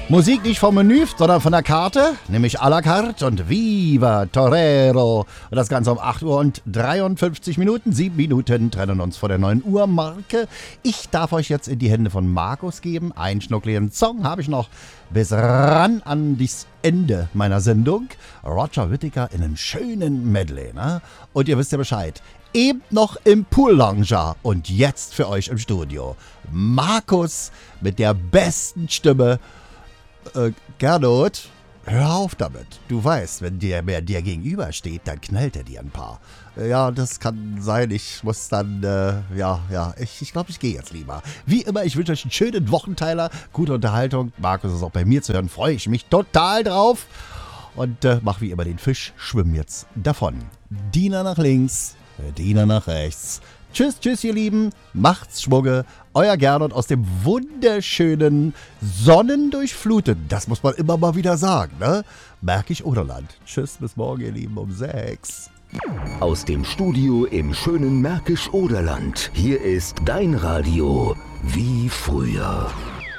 Musik nicht vom Menü, sondern von der Karte, nämlich à la carte und Viva Torero. Und das Ganze um 8 Uhr und 53 Minuten. 7 Minuten trennen uns vor der 9 Uhr Marke. Ich darf euch jetzt in die Hände von Markus geben. Einen schnuckligen Song habe ich noch bis ran an das Ende meiner Sendung. Roger Whittaker in einem schönen Medley, ne? Und ihr wisst ja Bescheid. Eben noch im Pool-Lounge und jetzt für euch im Studio Markus mit der besten Stimme. Gernot, hör auf damit. Du weißt, wenn dir gegenüber steht, dann knallt er dir ein paar. Ja, das kann sein. Ich muss dann, ich glaube, ich gehe jetzt lieber. Wie immer, ich wünsche euch einen schönen Wochenteiler, gute Unterhaltung. Markus ist auch bei mir zu hören, freue ich mich total drauf. Und mach wie immer den Fisch, schwimm jetzt davon. Diener nach links, Diener nach rechts. Tschüss, ihr Lieben. Macht's Schwugge. Euer Gernot aus dem wunderschönen Sonnendurchfluteten. Das muss man immer mal wieder sagen, ne? Märkisch Oderland. Tschüss, bis morgen, ihr Lieben, um 6. Aus dem Studio im schönen Märkisch Oderland. Hier ist dein Radio wie früher.